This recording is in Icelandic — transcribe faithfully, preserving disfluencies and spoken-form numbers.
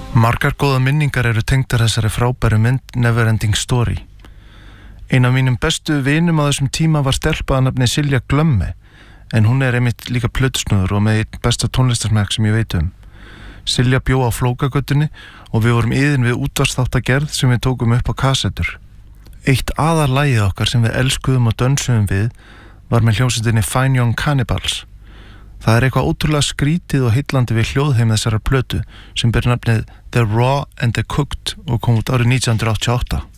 Margar góða minningar eru tengdar þessari frábæru mynd Neverending Story. Ein af mínum bestu vinum á þessum tíma var stelpa að nafni Silja Glömme, en hún er einmitt líka plötusnúður og með einn besta tónlistarsmekk sem ég veit um. Silja bjó á Flókagötunni og við vorum iðin við útvarpsþáttagerð sem við tókum upp á kassettur. Eitt aðalagið okkar sem við elskuðum og dönsuðum við var með hljómsveitinni Fine Young Cannibals. Það er eitthvað ótrúlega skrítið og heillandi við hljóðheim þessarar plötu sem ber nafnið The Raw and the Cooked og kom út árið nítján hundruð áttatíu og átta.